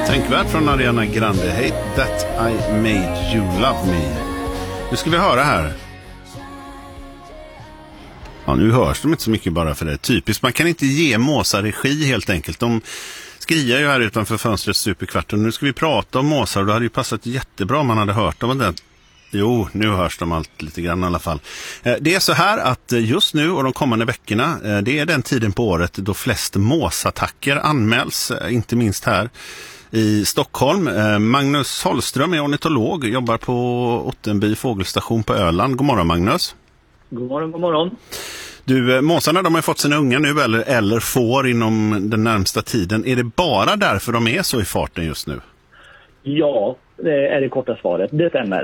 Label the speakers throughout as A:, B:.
A: Tänkvärt från Ariana Grande. Hate that I made you love me. Nu ska vi höra här. Ja, nu hörs de inte så mycket bara för det. Typiskt, man kan inte ge måsar regi helt enkelt. De skriar ju här utanför fönstret superkvarten. Nu ska vi prata om måsar och det hade ju passat jättebra om man hade hört dem. Jo, nu hörs de allt lite grann i alla fall. Det är så här att just nu och de kommande veckorna, det är den tiden på året då flest måsattacker anmäls, inte minst här i Stockholm. Magnus Holström är ornitolog, jobbar på Ottenby fågelstation på Öland. God morgon Magnus.
B: God morgon, god morgon.
A: Du, måsarna de har fått sina unga nu eller får inom den närmsta tiden. Är det bara därför de är så i farten just nu?
B: Ja, det är det korta svaret. Det stämmer.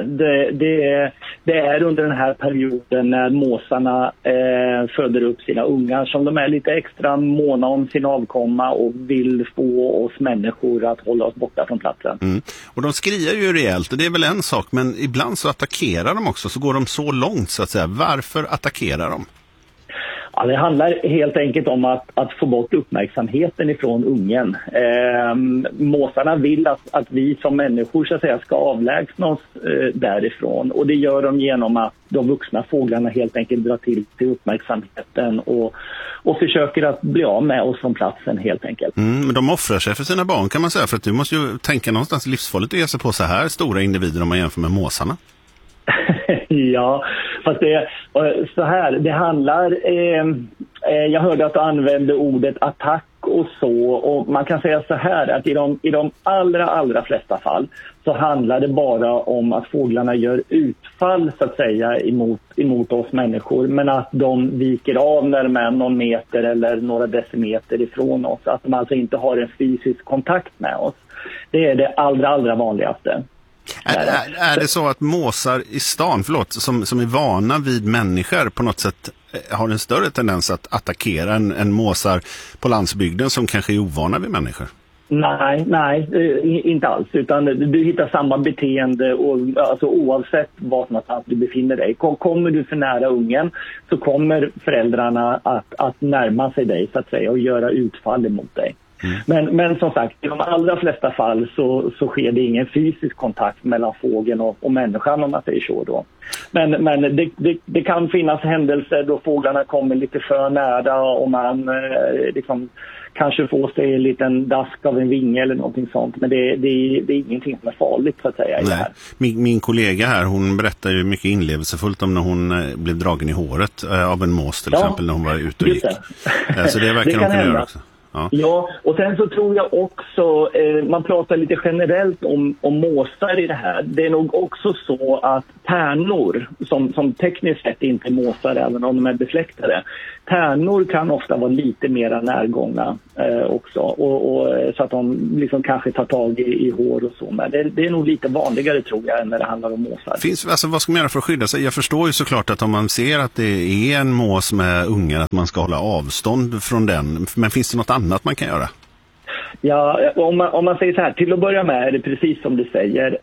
B: Det är under den här perioden när måsarna föder upp sina ungar som de är lite extra måna om sin avkomma och vill få oss människor att hålla oss borta från platsen.
A: Mm. Och de skriar ju rejält och det är väl en sak, men ibland så attackerar de också, så går de så långt så att säga. Varför attackerar de?
B: Ja, det handlar helt enkelt om att få bort uppmärksamheten ifrån ungen. Måsarna vill att vi som människor så att säga, ska avlägsna oss därifrån. Och det gör de genom att de vuxna fåglarna helt enkelt drar till uppmärksamheten och försöker att bli av med oss från platsen helt enkelt.
A: Men de offrar sig för sina barn kan man säga, för att du måste ju tänka någonstans livsfarligt att ge sig på så här stora individer om man jämför med måsarna.
B: Ja, fast det är så här, det handlar, jag hörde att du använde ordet attack och så, och man kan säga så här att i de allra flesta fall så handlar det bara om att fåglarna gör utfall så att säga emot oss människor, men att de viker av när de är någon meter eller några decimeter ifrån oss, att de alltså inte har en fysisk kontakt med oss. Det är det allra vanligaste.
A: Är det så att måsar i stan, som är vana vid människor på något sätt har en större tendens att attackera än måsar på landsbygden som kanske är ovana vid människor?
B: Nej, inte alls. Utan du hittar samma beteende alltså, oavsett var någonstans du befinner dig. Kommer du för nära ungen så kommer föräldrarna att närma sig dig så att säga och göra utfall emot dig. Men som sagt, i de allra flesta fall så sker det ingen fysisk kontakt mellan fågeln och människan om man säger så då. Men det kan finnas händelser då fåglarna kommer lite för nära och man liksom kanske får sig en liten dask av en vinge eller någonting sånt. Men det är ingenting som är farligt så att säga. I det här.
A: Min kollega här, hon berättar ju mycket inlevelsefullt om när hon blev dragen i håret av en mås till exempel när hon var ute och gick. Så det verkar de kunna göra också.
B: Ja, och sen så tror jag också, man pratar lite generellt om måsar i det här. Det är nog också så att tärnor, som tekniskt sett inte är måsar även om de är besläktade, tärnor kan ofta vara lite mer närgångna också. Och så att de liksom kanske tar tag i hår och så. Men det är nog lite vanligare tror jag än när det handlar om måsar.
A: Vad ska man göra för att skydda sig? Jag förstår ju såklart att om man ser att det är en mås med ungar att man ska hålla avstånd från den. Men finns det något annat man kan göra?
B: Ja, om man säger så här, till att börja med är det precis som du säger.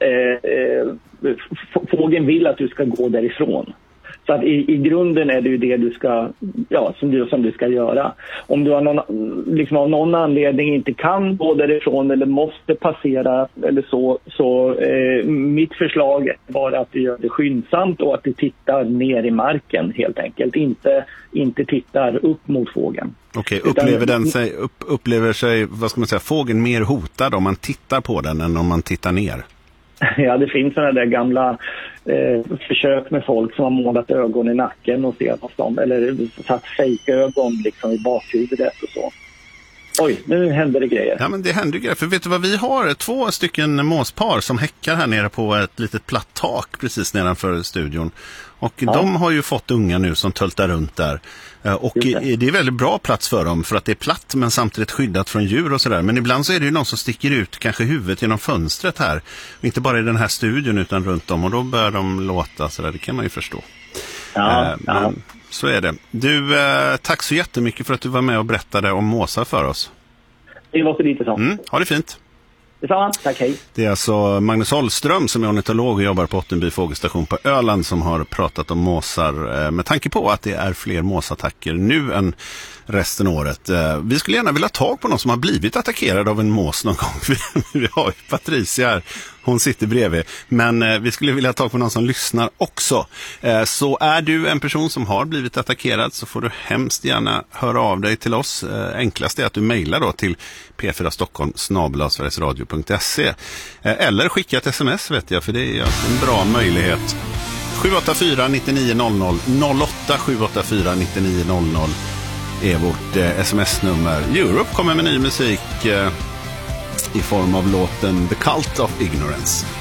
B: Fågeln vill att du ska gå därifrån. Så att i grunden är det ju det du ska, som du ska göra. Om du av någon anledning inte kan gå därifrån eller måste passera eller så mitt förslag är bara att du gör det skyndsamt och att du tittar ner i marken helt enkelt. Inte tittar upp mot fågeln.
A: Okej, upplever sig, vad ska man säga, fågeln mer hotad om man tittar på den än om man tittar ner?
B: Ja, det finns sådana där gamla försök med folk som har målat ögon i nacken och ser dem, eller satt fejkögon liksom i bakhuvudet och så. Oj, nu händer det grejer.
A: Ja, men det händer grejer. För vet du vad, vi har 2 stycken måspar som häckar här nere på ett litet platt tak precis nedanför studion. Och de har ju fått unga nu som töltar runt där. Och det är väldigt bra plats för dem för att det är platt men samtidigt skyddat från djur och sådär. Men ibland så är det ju någon som sticker ut kanske huvudet genom fönstret här. Inte bara i den här studion utan runt om. Och då börjar de låta sådär, det kan man ju förstå. Men så är det. Du, tack så jättemycket för att du var med och berättade om måsar för oss.
B: Det var så lite så.
A: Ha det fint.
B: Detsamma, tack, hej.
A: Det är alltså Magnus Holström som är ornitolog och jobbar på Ottenby fågelstation på Öland som har pratat om måsar med tanke på att det är fler måsattacker nu än resten av året. Vi skulle gärna vilja ta på någon som har blivit attackerad av en mås någon gång. Vi har ju Patricia här, hon sitter bredvid. Men vi skulle vilja ta på någon som lyssnar också. Så är du en person som har blivit attackerad så får du hemskt gärna höra av dig till oss. Enklast är att du mejlar då till p4stockholm@sverigesradio.se eller skicka ett sms vet jag, för det är en bra möjlighet. 784 9900 08 784 9900 är vårt sms-nummer. Europe kommer med ny musik i form av låten The Cult of Ignorance.